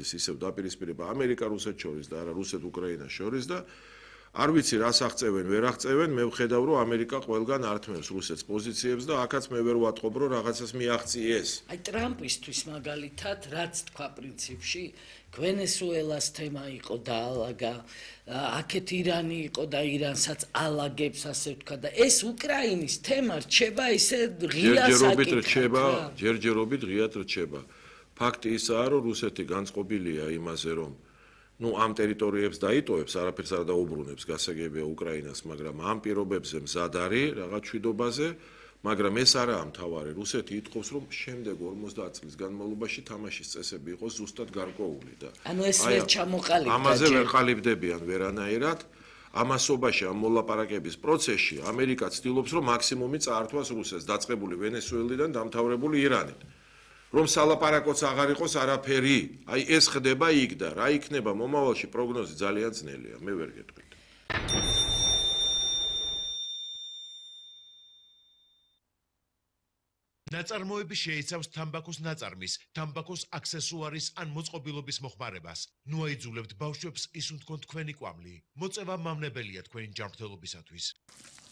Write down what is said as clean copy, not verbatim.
მოდის ისევ დაპირისპირება ამერიკა-რუსეთ შორის და არა რუსეთ-უკრაინას შორის და არ ვიცი რას აღწევენ, ვერ აღწევენ, მე ვხედავ რომ ამერიკა ყველგან ართმევს რუსეთს პოზიციებს და აქაც მე ვერ ვატყობ რომ რაღაცას მიაღწიეს. აი ტრამპისთვის მაგალითად რაც თქვა პრინციპში ვენესუელას თემა იყო და ალაგა, აქეთ ირანი იყო და ირანსაც ალაგებს ასე ვთქვა და ეს უკრაინის თემა რჩება ისე ღია საკითხად. ჯერჯერობით ღიად რჩება. ფაქტი ისაა რომ რუსეთი განწყობილია იმაზე რომ ამ ტერიტორიებს დაიტოვებს, არაფერს არ დაუბრუნებს, გასაგებია უკრაინას, მაგრამ ამ პირობებზე მზად არის რაღაც მშვიდობაზე, მაგრამ ეს არაა მთავარი. რუსეთი ითხოვს, რომ შემდეგ 50 წლის განმავლობაში თამაშის წესები იყოს ზუსტად გარკვეული და ანუ ეს ვერ ჩამოყალიბდა. ამაზე ვერ ყალიბდებიან ვერანაირად. ამასობაში ამ მოლაპარაკების პროცესში ამერიკა ცდილობს, რომ მაქსიმუმი წაართვას რუსეთს, დაწყებული ვენესუელიდან დამთავრებული ირანით. რომ სალაპარაკოც აღარ იყოს არაფერი. აი ეს ხდება იქ და რა იქნება მომავალში პროგნოზი ძალიან ძნელია, მე ვერ გეტყვით. ნაწარმოები შეიცავს თამბაქოს ნაწარმის, თამბაქოს აქსესუარის ან მოწყობილობის მოხმარებას. ნუ აიძულებთ ბავშვებს ისუნთქონ თქვენი კვამლი. მოწევა მავნებელია თქვენი ჯანმრთელობისათვის.